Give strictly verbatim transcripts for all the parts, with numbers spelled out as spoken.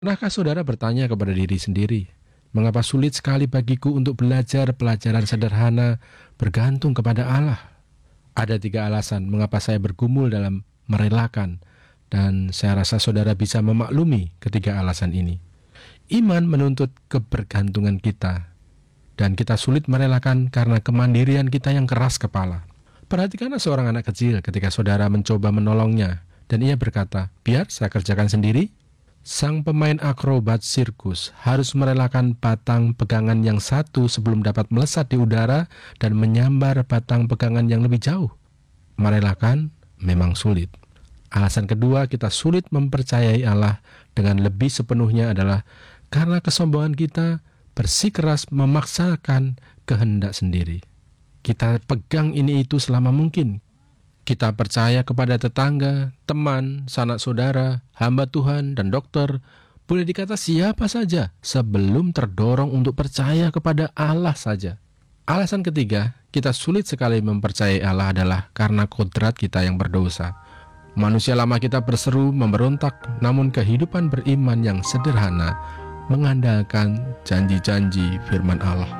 Pernahkah saudara bertanya kepada diri sendiri, mengapa sulit sekali bagiku untuk belajar pelajaran sederhana bergantung kepada Allah? Ada tiga alasan mengapa saya bergumul dalam merelakan, dan saya rasa saudara bisa memaklumi ketiga alasan ini. Iman menuntut kebergantungan kita, dan kita sulit merelakan karena kemandirian kita yang keras kepala. Perhatikanlah seorang anak kecil ketika saudara mencoba menolongnya, dan ia berkata, "Biar saya kerjakan sendiri." Sang pemain akrobat sirkus harus merelakan batang pegangan yang satu sebelum dapat melesat di udara dan menyambar batang pegangan yang lebih jauh. Merelakan memang sulit. Alasan kedua kita sulit mempercayai Allah dengan lebih sepenuhnya adalah karena kesombongan kita bersikeras memaksakan kehendak sendiri. Kita pegang ini itu selama mungkin. Kita percaya kepada tetangga, teman, sanak saudara, hamba Tuhan, dan dokter. Boleh dikata siapa saja sebelum terdorong untuk percaya kepada Allah saja. Alasan ketiga, kita sulit sekali mempercayai Allah adalah karena kodrat kita yang berdosa. Manusia lama kita berseru memberontak, namun kehidupan beriman yang sederhana mengandalkan janji-janji firman Allah.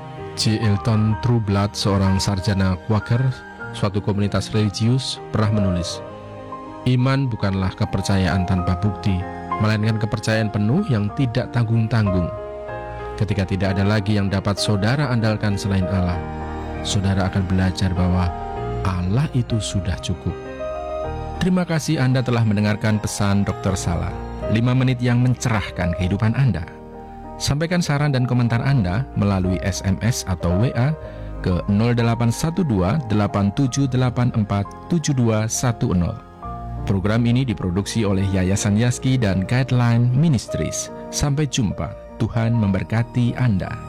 J. Elton Trueblood, seorang sarjana Quaker, suatu komunitas religius, pernah menulis, "Iman bukanlah kepercayaan tanpa bukti, melainkan kepercayaan penuh yang tidak tanggung-tanggung. Ketika tidak ada lagi yang dapat saudara andalkan selain Allah, saudara akan belajar bahwa Allah itu sudah cukup." Terima kasih Anda telah mendengarkan pesan dokter Salah, lima menit yang mencerahkan kehidupan Anda. Sampaikan saran dan komentar Anda melalui S M S atau W A ke nol delapan satu dua delapan tujuh delapan empat tujuh dua satu nol. Program ini diproduksi oleh Yayasan Yaski dan Guideline Ministries. Sampai jumpa, Tuhan memberkati Anda.